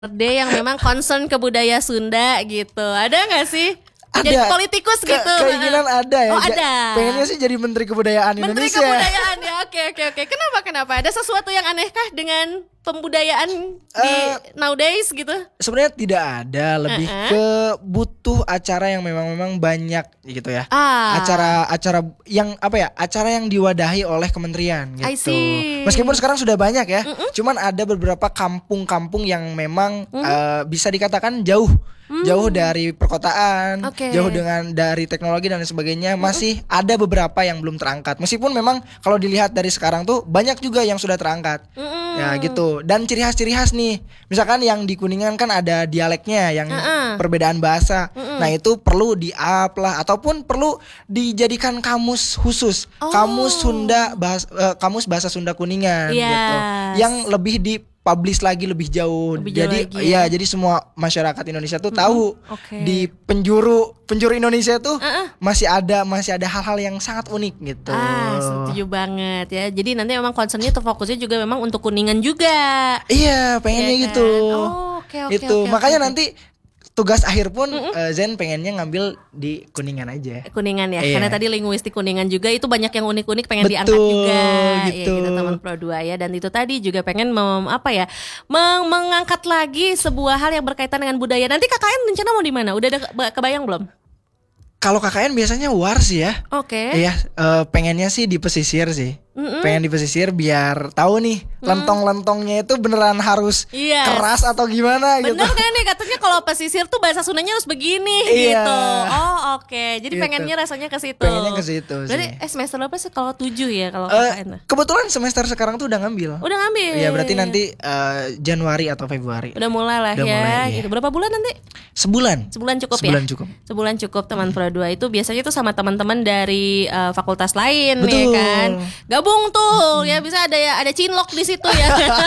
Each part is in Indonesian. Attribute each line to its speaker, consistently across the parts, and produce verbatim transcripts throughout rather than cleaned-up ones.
Speaker 1: Day yang memang concern ke budaya Sunda gitu. Ada nggak sih?
Speaker 2: Ada.
Speaker 1: Jadi politikus
Speaker 2: Ke-
Speaker 1: gitu.
Speaker 2: Keinginan ada ya.
Speaker 1: Oh
Speaker 2: Ja-
Speaker 1: ada.
Speaker 2: Pengennya sih jadi Menteri Kebudayaan
Speaker 1: Menteri
Speaker 2: Indonesia.
Speaker 1: Kebudayaan ya. Oke oke oke. Kenapa kenapa? Ada sesuatu yang anehkah dengan pembudayaan di
Speaker 2: Eh,
Speaker 1: nowadays gitu?
Speaker 2: Sebenarnya tidak ada, lebih
Speaker 1: Uh-uh.
Speaker 2: ke butuh acara yang memang memang banyak gitu ya.
Speaker 1: Ah.
Speaker 2: Acara-acara yang apa ya? Acara yang diwadahi oleh kementerian gitu.
Speaker 1: I see.
Speaker 2: Meskipun sekarang sudah banyak ya. Cuman ada beberapa kampung-kampung yang memang eh, bisa dikatakan jauh. Jauh dari perkotaan,
Speaker 1: Oke.
Speaker 2: jauh dengan dari teknologi dan lain sebagainya, masih ada beberapa yang belum terangkat. Meskipun memang kalau dilihat dari sekarang tuh banyak juga yang sudah terangkat.
Speaker 1: Mm-mm.
Speaker 2: Ya gitu. Dan ciri khas-ciri khas nih. Misalkan yang di Kuningan kan ada dialeknya yang
Speaker 1: Uh-uh.
Speaker 2: perbedaan bahasa. Nah, itu perlu di-up lah ataupun perlu dijadikan kamus khusus.
Speaker 1: Oh.
Speaker 2: Kamus Sunda bahasa eh, kamus bahasa Sunda Kuningan
Speaker 1: Yes.
Speaker 2: gitu. Yang lebih di publish lagi lebih jauh.
Speaker 1: Lebih jauh
Speaker 2: jadi
Speaker 1: lagi
Speaker 2: ya,
Speaker 1: ya.
Speaker 2: jadi semua masyarakat Indonesia tuh tahu
Speaker 1: Oke.
Speaker 2: di penjuru penjuru Indonesia tuh
Speaker 1: Uh-uh.
Speaker 2: masih ada masih ada hal-hal yang sangat unik gitu.
Speaker 1: Ah, setuju banget ya. Jadi nanti memang concernnya tuh fokusnya juga memang untuk Kuningan juga.
Speaker 2: Iya, pengennya
Speaker 1: Iya kan?
Speaker 2: gitu.
Speaker 1: Oh, oke, oke,
Speaker 2: Itu
Speaker 1: oke,
Speaker 2: makanya
Speaker 1: oke.
Speaker 2: nanti tugas akhir pun eh, Zen pengennya ngambil di Kuningan aja.
Speaker 1: Kuningan ya,
Speaker 2: Iya.
Speaker 1: karena tadi linguistik Kuningan juga itu banyak yang unik-unik pengen
Speaker 2: Betul,
Speaker 1: diangkat juga
Speaker 2: gitu.
Speaker 1: ya gitu teman Pro dua ya. Dan itu tadi juga pengen mem, apa ya meng- mengangkat lagi sebuah hal yang berkaitan dengan budaya. Nanti K K N rencana mau di mana? Udah ada ke- kebayang belum?
Speaker 2: Kalau K K N biasanya war sih ya.
Speaker 1: Oke.
Speaker 2: Iya, eh, pengennya sih di pesisir sih.
Speaker 1: Mm-mm.
Speaker 2: Pengen di pesisir biar tahu nih lentong-lentongnya itu beneran harus
Speaker 1: Yes.
Speaker 2: keras atau gimana gitu.
Speaker 1: Bener kan nih katanya kalau pesisir tuh bahasa Sundanya harus begini
Speaker 2: Iya.
Speaker 1: gitu. Oh oke, jadi
Speaker 2: Gitu.
Speaker 1: pengennya rasanya ke situ.
Speaker 2: Pengennya ke situ
Speaker 1: Berarti
Speaker 2: sih.
Speaker 1: eh semester berapa sih kalau tujuh ya kalau
Speaker 2: Eh,
Speaker 1: K K N?
Speaker 2: kebetulan semester sekarang tuh udah ngambil.
Speaker 1: Udah ngambil.
Speaker 2: Iya, berarti nanti eh, Januari atau Februari.
Speaker 1: Udah mulai lah
Speaker 2: Udah
Speaker 1: ya
Speaker 2: mulai, iya.
Speaker 1: gitu. Berapa bulan nanti?
Speaker 2: Sebulan.
Speaker 1: Sebulan cukup
Speaker 2: Sebulan
Speaker 1: ya?
Speaker 2: cukup.
Speaker 1: Sebulan cukup teman Pro dua itu biasanya tuh sama teman-teman dari eh, fakultas lain ya
Speaker 2: Betul.
Speaker 1: kan. Gabung tuh ya bisa ada ya ada cinlok di situ ya.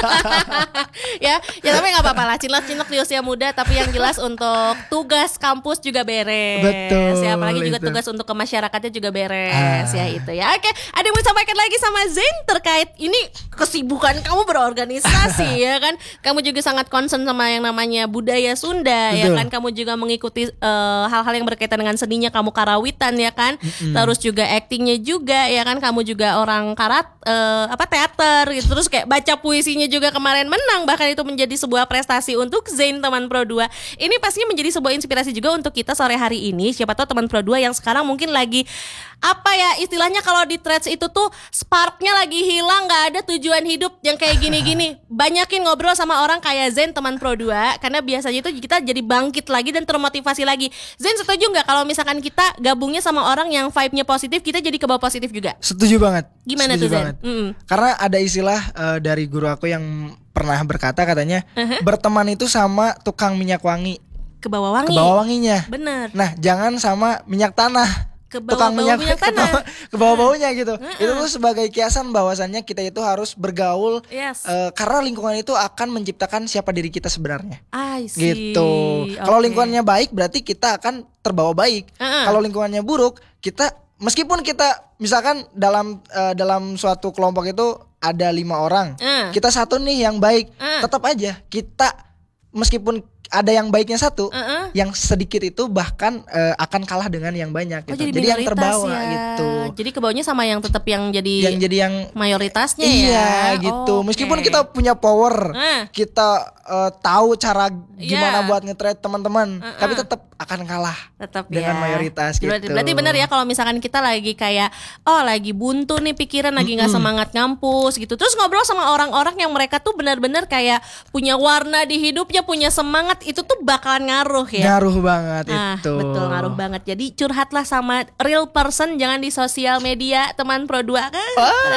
Speaker 1: ya, ya tapi nggak apa-apa lah cinlok-cinlok di usia muda tapi yang jelas untuk tugas kampus juga beres.
Speaker 2: Betul,
Speaker 1: Ya, apalagi juga
Speaker 2: itu.
Speaker 1: tugas untuk ke masyarakatnya juga beres
Speaker 2: Ah.
Speaker 1: ya itu ya. Oke, ada yang mau disampaikan lagi sama Zain terkait ini kesibukan kamu berorganisasi ya kan. Kamu juga sangat concern sama yang namanya budaya Sunda ya
Speaker 2: Betul.
Speaker 1: kan. Kamu juga mengikuti eh, hal-hal yang berkaitan dengan seninya, kamu karawitan ya kan. Terus juga actingnya juga ya kan. Kamu juga orang karat eh, apa teater gitu. Terus kayak baca puisinya juga kemarin menang, bahkan itu menjadi sebuah prestasi untuk Zain teman Pro dua. Ini pastinya menjadi sebuah inspirasi juga untuk kita sore hari ini. Siapa tahu teman Pro dua yang sekarang mungkin lagi apa ya istilahnya kalau di threads itu tuh sparknya lagi hilang, nggak ada tujuan hidup yang kayak gini-gini. Banyakin ngobrol sama orang kayak Zain teman Pro dua karena biasanya itu kita jadi bangkit lagi dan termotivasi lagi. Zain setuju nggak kalau misalkan kita gabungnya sama orang yang vibe-nya positif, kita jadi ke bawah positif juga?
Speaker 2: Setuju banget.
Speaker 1: Gimana
Speaker 2: Setuju
Speaker 1: tuh, Zen?
Speaker 2: banget.
Speaker 1: Mm-mm.
Speaker 2: Karena ada istilah eh, dari guru aku yang pernah berkata katanya berteman itu sama tukang minyak wangi,
Speaker 1: Ke bawah wangi.
Speaker 2: ke bawah wanginya.
Speaker 1: Bener.
Speaker 2: Nah, jangan sama minyak tanah.
Speaker 1: Ke bawah bau minyak
Speaker 2: ke
Speaker 1: tanah.
Speaker 2: bawah- ke bawah baunya gitu. Itu tuh sebagai kiasan bahwasannya kita itu harus bergaul
Speaker 1: Yes.
Speaker 2: eh, karena lingkungan itu akan menciptakan siapa diri kita sebenarnya.
Speaker 1: I see.
Speaker 2: Gitu. Kalau
Speaker 1: Oke.
Speaker 2: lingkungannya baik berarti kita akan terbawa baik.
Speaker 1: Uh-uh.
Speaker 2: Kalau lingkungannya buruk, kita meskipun kita misalkan dalam eh, dalam suatu kelompok itu ada lima orang,
Speaker 1: Uh.
Speaker 2: kita satu nih yang baik,
Speaker 1: Uh.
Speaker 2: tetap aja kita meskipun ada yang baiknya satu,
Speaker 1: Uh-uh.
Speaker 2: yang sedikit itu bahkan eh, akan kalah dengan yang banyak
Speaker 1: Oh,
Speaker 2: gitu.
Speaker 1: jadi,
Speaker 2: Jadi, yang
Speaker 1: minoritas
Speaker 2: terbawa
Speaker 1: ya.
Speaker 2: gitu.
Speaker 1: Jadi ke bawahnya sama yang tetap yang jadi
Speaker 2: Yang jadi yang
Speaker 1: mayoritasnya
Speaker 2: iya
Speaker 1: ya.
Speaker 2: gitu.
Speaker 1: Oh,
Speaker 2: Meskipun
Speaker 1: oke.
Speaker 2: kita punya power,
Speaker 1: Eh.
Speaker 2: kita eh, tahu cara gimana
Speaker 1: Iya.
Speaker 2: buat nge-trade teman-teman,
Speaker 1: Uh-uh.
Speaker 2: tapi tetap akan kalah
Speaker 1: tetap
Speaker 2: dengan
Speaker 1: ya.
Speaker 2: mayoritas gitu.
Speaker 1: Berarti, berarti benar ya kalau misalkan kita lagi kayak oh lagi buntu nih pikiran, lagi nggak semangat ngampus gitu. Terus ngobrol sama orang-orang yang mereka tuh benar-benar kayak punya warna di hidupnya, punya semangat, itu tuh bakalan ngaruh ya.
Speaker 2: Ngaruh banget
Speaker 1: Ah,
Speaker 2: itu.
Speaker 1: betul ngaruh banget. Jadi curhatlah sama real person, jangan di sosial media teman Pro dua kan.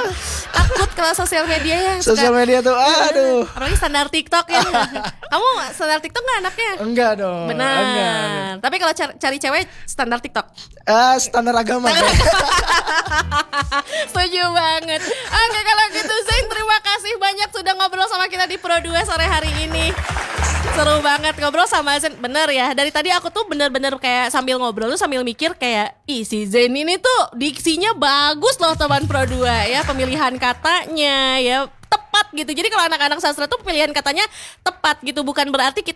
Speaker 1: Takut kalau sosial media ya.
Speaker 2: Sosial media tuh aduh.
Speaker 1: Apalagi standar TikTok ya. Kamu standar TikTok nggak anaknya?
Speaker 2: Enggak dong.
Speaker 1: Benar.
Speaker 2: Enggak.
Speaker 1: Tapi kalau cari, cari cewek standar TikTok.
Speaker 2: Eh, standar agama.
Speaker 1: Setuju banget. Oke kalau gitu Zain, terima kasih banyak sudah ngobrol sama kita di Pro dua sore hari ini. Seru banget ngobrol sama Zain. Bener ya, dari tadi aku tuh bener-bener kayak sambil ngobrol tuh sambil mikir kayak ih si Zain ini tuh diksinya bagus loh teman Pro dua ya. Pemilihan katanya ya tepat tepat gitu. Jadi kalau anak-anak sastra tuh pilihan katanya tepat gitu, bukan berarti kita